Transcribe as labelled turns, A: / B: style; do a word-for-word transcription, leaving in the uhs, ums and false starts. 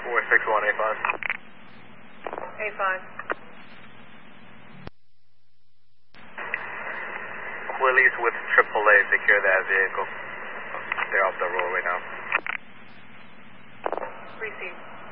A: four six one A five.
B: A five.
A: Quillies with triple A, secure that vehicle. They're off the road right now.
B: Receive.